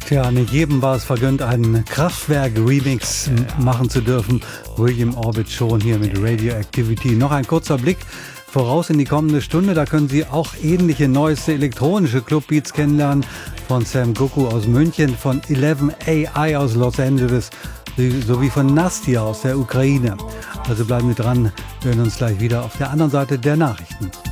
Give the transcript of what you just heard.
Tja, nicht jedem war es vergönnt, einen Kraftwerk-Remix machen zu dürfen. William Orbit schon hier mit Radioactivity. Noch ein kurzer Blick voraus in die kommende Stunde. Da können Sie auch ähnliche neueste elektronische Clubbeats kennenlernen. Von Sam Goku aus München, von 11 AI aus Los Angeles sowie von Nastia aus der Ukraine. Also bleiben wir dran, wir hören uns gleich wieder auf der anderen Seite der Nachrichten.